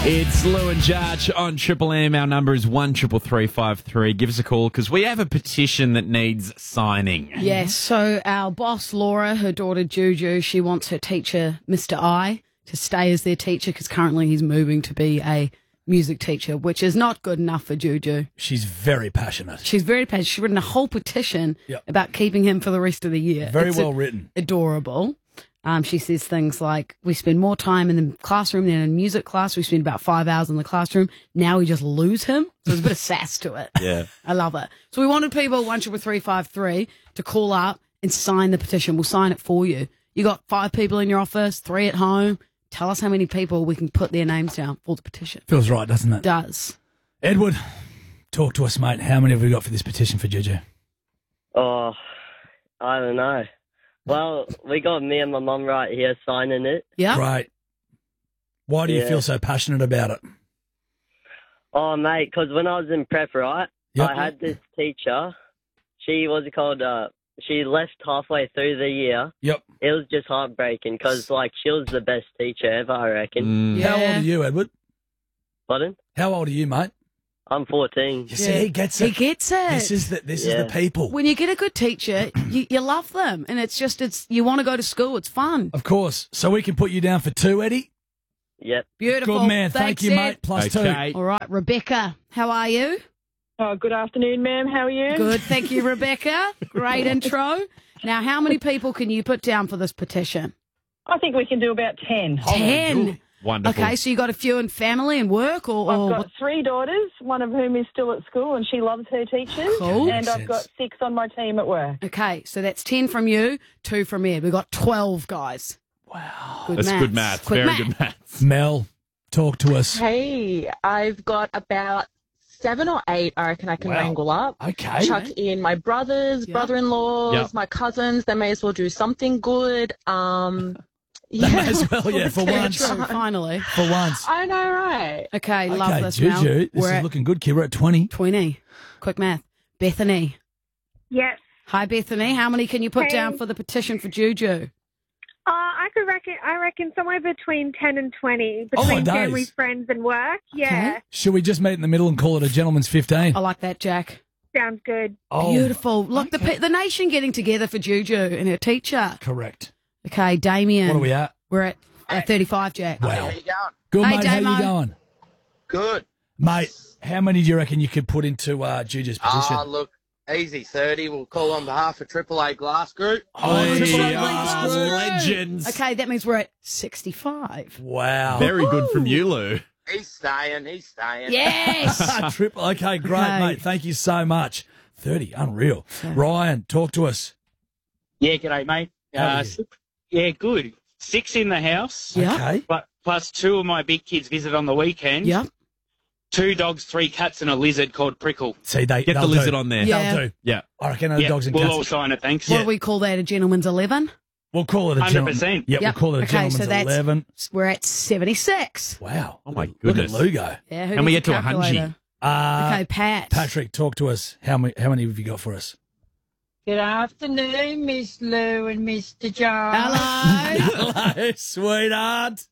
It's Lou and Judge on Triple M. Our number is 133353. Give us a call because we have a petition that needs signing. Yes, so our boss, Laura, her daughter, Juju, she wants her teacher, Mr. I, to stay as their teacher because currently he's moving to be a music teacher, which is not good enough for Juju. She's very passionate. She's very passionate. She's written a whole petition about keeping him for the rest of the year. Very well written. Adorable. She says things like, we spend more time in the classroom than in music class. We spend about 5 hours in the classroom. Now we just lose him. So there's a bit of sass to it. Yeah. I love it. So we wanted people, 133353, to call up and sign the petition. We'll sign it for you. You got 5 people in your office, 3 at home. Tell us how many people we can put their names down for the petition. Feels right, doesn't it? Does. Edward, talk to us, mate. How many have we got for this petition for Juju? Oh, I don't know. Well, we got me and my mum right here signing it. Yeah. Great. Why do you feel so passionate about it? Oh, mate, because when I was in prep, right, Yep. I had this teacher. She, what's it called? She left halfway through the year. Yep. It was just heartbreaking because, like, she was the best teacher ever, I reckon. How old are you, Edward? Pardon? How old are you, mate? I'm 14. You see, he gets it. He gets it. This is the people. When you get a good teacher, you love them. And it's you want to go to school. It's fun. Of course. So we can put you down for 2, Eddie? Yep. Beautiful. Good man. Thanks, Thank you, Ed. mate. Plus 2. All right, Rebecca, how are you? Oh, good afternoon, ma'am. How are you? Good, thank you, Rebecca. Great intro. Now, how many people can you put down for this petition? I think we can do about 10. 10. Wonderful. Okay, so you got a few in family and work, or I've got 3 daughters, one of whom is still at school, and she loves her teachers. Cool. And I've got 6 on my team at work. Okay, so that's 10 from you, 2 from Ed. We've got 12 guys. Wow. Good That's maths. good maths. Quick Very maths. good maths. Mel, talk to us. Hey, I've got about 7 or 8 I reckon I can wrangle up. Okay. Chuck in my brothers, brother-in-laws, my cousins. They may as well do something good. They may as well, for once. True, finally. For once. I know, right? Okay, love this, Juju, Mel. this We're is at looking good, kid. We're at 20. 20. Quick math. Bethany. Yes. Hi, Bethany. How many can you put Hey. down for the petition for Juju? I reckon somewhere between 10 and 20, Oh, my between family, days. friends and work. Yeah, Should we just meet in the middle and call it a gentleman's 15? I like that, Jack. sounds good. Oh, Beautiful. Look, the nation getting together for Juju and her teacher. correct. Okay, Damien. What are we at? We're at 35, Jack. Wow. How you going? Good, Hey, mate. How Damo. you going? Good. Mate, how many do you reckon you could put into Juju's petition? Look, easy 30. We'll call on behalf of Triple A Glass Group. Legends. Okay, that means we're at 65. Wow. Very good from you, Lou. He's staying. He's staying. Yes. Triple. Okay, great, Okay. mate. Thank you so much. 30, unreal. Ryan, talk to us. Yeah, g'day, mate. How are you? Yeah, good. 6 in the house. Yeah. Okay. But plus 2 of my big kids visit on the weekend. Yep. 2 dogs, 3 cats, and a lizard called Prickle. See, Get the they'll lizard do. on there. Yeah. They'll do. Yeah. I reckon those Yeah, dogs and we'll cats. all sign it, thanks. What do we call that? A gentleman's 11? We'll call it a gentleman. 100%. Yeah, we'll Yep. call it a Okay, gentleman's so that's- 11. We're at 76. Wow. Oh, my Look goodness. at Lugo. Yeah, who And we needs get a to 100. calculator? Okay, Pat. Patrick, talk to us. How many have you got for us? Good afternoon, Miss Lou and Mr. John. Hello. Hello, sweetheart.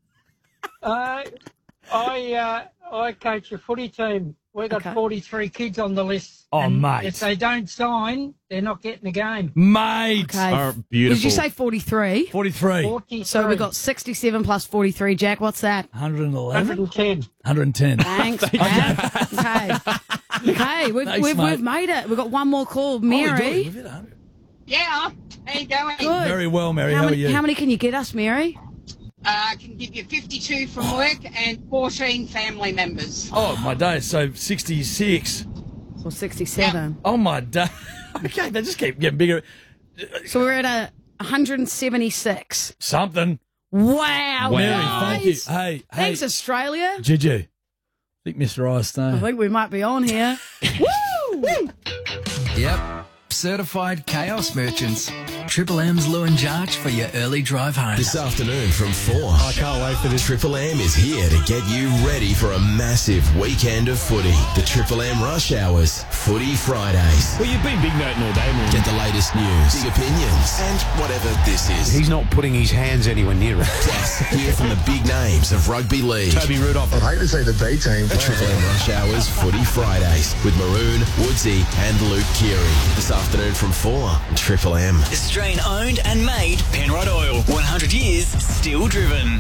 I coach a footy team. We've got Okay. 43 kids on the list. Oh, and mate. if they don't sign, they're not getting a game. Mate. Okay. Oh, beautiful. Did you say 43? 43. 43. So we got 67 plus 43. Jack, what's that? 111. 110. 110. Thanks, Pat. Okay. Okay, Thanks, we've mate. made it. We've got one more call. Oh, we do. Mary. We've hit 100. Yeah, how you going? Good. Very well, Mary. How are you? How many can you get us, Mary? I can give you 52 from work and 14 family members. Oh, my days. So 66. Or 67. Oh, my day. Okay, they just keep getting bigger. So we're at 176. Something. Wow, Mary, guys. thank you. Hey, Thanks, Australia. Juju. I think Mr. I's I staying. think we might be on here. Woo! Yep. Certified chaos merchants. Triple M's Lou and Jarch for your early drive home. This afternoon from 4. I can't wait for this. Triple M is here to get you ready for a massive weekend of footy. The Triple M Rush Hours Footy Fridays. Well, you've been big noting all day, man. Get the latest news, big opinions, and whatever this is. He's not putting his hands anywhere near it. Plus, hear from the big names of rugby league. Toby Rudolph. I'd hate to see the B team. The Triple M Rush Hours Footy Fridays with Maroon, Woodsy, and Luke Keary. This afternoon from 4. Triple M. Australian owned and made Penrod Oil. 100 years, still driven.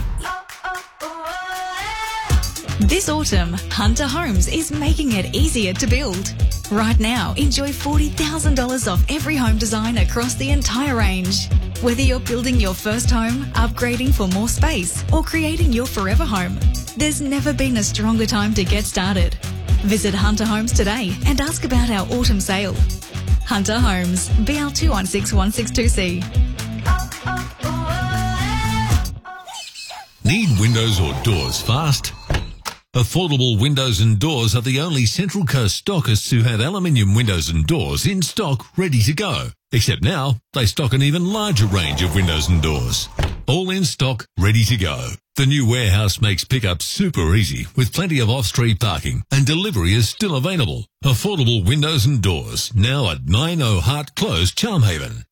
This autumn, Hunter Homes is making it easier to build. Right now, enjoy $40,000 off every home design across the entire range. Whether you're building your first home, upgrading for more space, or creating your forever home, there's never been a stronger time to get started. Visit Hunter Homes today and ask about our autumn sale. Hunter Homes, BL216162C. Need windows or doors fast? Affordable Windows and Doors are the only Central Coast stockists who have aluminium windows and doors in stock ready to go. Except now, they stock an even larger range of windows and doors. All in stock, ready to go. The new warehouse makes pickup super easy with plenty of off-street parking and delivery is still available. Affordable Windows and Doors, now at 90 Hart Close, Charmhaven.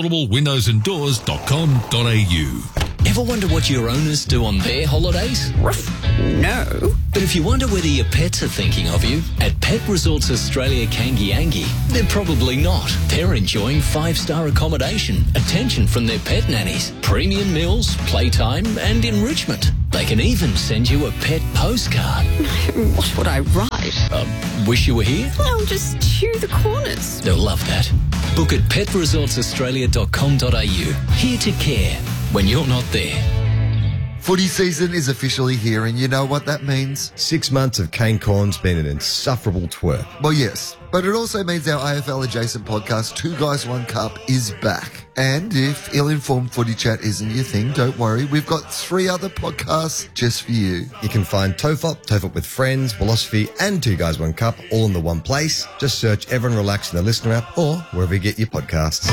AffordableWindowsandDoors.com.au. Ever wonder what your owners do on their holidays? No. But if you wonder whether your pets are thinking of you, at Pet Resorts Australia Kangiangi, they're probably not. They're enjoying 5-star accommodation, attention from their pet nannies, premium meals, playtime and enrichment. They can even send you a pet postcard. What would I write? Wish you were here? I'll just chew the corners. They'll love that. Book at petresortsaustralia.com.au. Here to care when you're not there. Footy season is officially here, and you know what that means? 6 months of Kane Corn's been an insufferable twerp. Well, yes, but it also means our AFL-adjacent podcast, 2 Guys, 1 Cup, is back. And if ill-informed footy chat isn't your thing, don't worry. We've got 3 other podcasts just for you. You can find Tofop with Friends, Philosophy, and 2 Guys, 1 Cup all in the one place. Just search Everyone Relax in the Listener app or wherever you get your podcasts.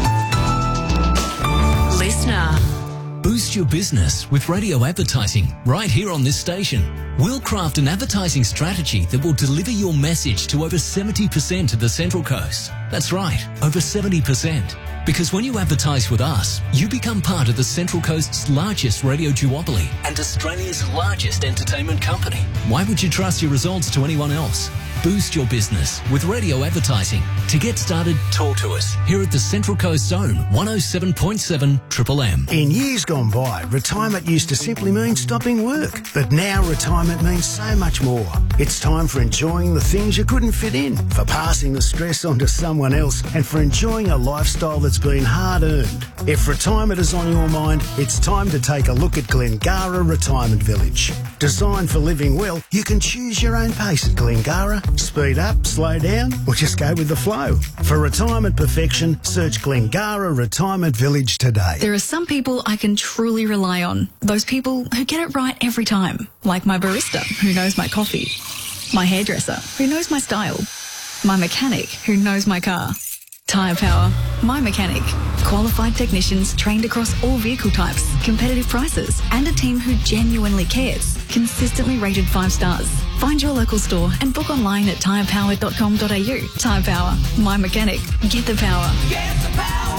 Listener. Boost your business with radio advertising right here on this station. We'll craft an advertising strategy that will deliver your message to over 70% of the Central Coast. That's right, over 70%. Because when you advertise with us, you become part of the Central Coast's largest radio duopoly and Australia's largest entertainment company. Why would you trust your results to anyone else? Boost your business with radio advertising. To get started, talk to us here at the Central Coast Zone, 107.7 Triple M. In years gone by, retirement used to simply mean stopping work. But now retirement means so much more. It's time for enjoying the things you couldn't fit in, for passing the stress on to someone else, and for enjoying a lifestyle that's been hard-earned. If retirement is on your mind, it's time to take a look at Glengara Retirement Village. Designed for living well, you can choose your own pace at Glengara. Speed up, slow down, or just go with the flow. For retirement perfection, search Glengara Retirement Village today. There are some people I can truly rely on. Those people who get it right every time. Like my barista, who knows my coffee. My hairdresser, who knows my style. My mechanic, who knows my car. Tyre Power, my mechanic. Qualified technicians trained across all vehicle types, competitive prices, and a team who genuinely cares. Consistently rated 5 stars. Find your local store and book online at tyrepower.com.au. Tyre Power, my mechanic. Get the power. Get the power.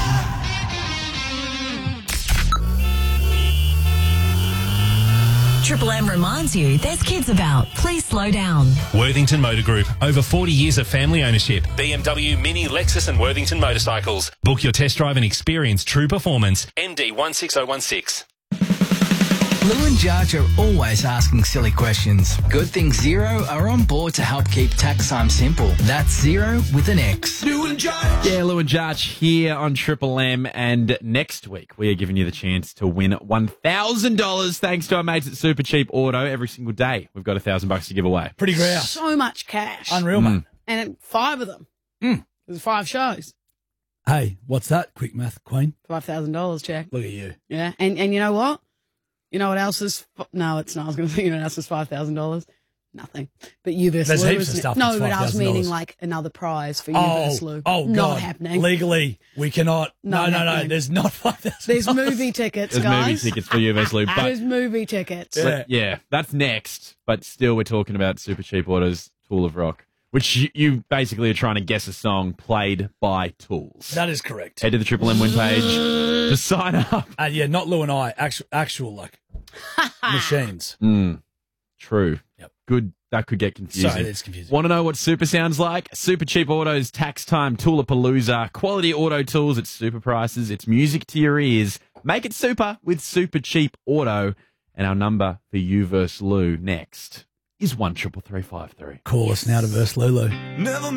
Triple M reminds you there's kids about. Please slow down. Worthington Motor Group. Over 40 years of family ownership. BMW, Mini, Lexus and Worthington Motorcycles. Book your test drive and experience true performance. MD 16016. Lou and Jarch are always asking silly questions. Good thing Xero are on board to help keep tax time simple. That's Xero with an X. Lou and Jarch. Yeah, Lou and Jarch here on Triple M, and next week we are giving you the chance to win $1,000 thanks to our mates at Super Cheap Auto. Every single day we've got $1,000 to give away. Pretty grouse. So much cash. Unreal, mate. And 5 of them. There's 5 shows. Hey, what's that? Quick math, Queen. $5,000 check. Look at you. Yeah, and you know what? You know what else is? No, it's not. I was going to say, you know what else is $5,000? Nothing. But you versus There's Lou, heaps of isn't it? stuff No, that's but I was meaning $5,000. like another prize for you versus Lou. Oh, God. Not happening. Legally, we cannot. Not No. happening. There's not $5,000. There's movie tickets, There's guys. movie tickets for you versus Lou. But There's movie tickets. yeah, that's next. But still, we're talking about Super Cheap Auto's Tool of Rock, which you basically are trying to guess a song played by Tools. That is correct. Head to the Triple M win page to sign up. Yeah, not Lou and I. Actual like machines. True. Yep. Good. That could get confusing. Sorry, it's confusing. Want to know what super sounds like? Super Cheap Auto's Tax Time Toolapalooza. Quality auto tools at super prices. It's music to your ears. Make it super with Super Cheap Auto. And our number for you versus Lou next is 13353. Call us now to verse Lulu. Never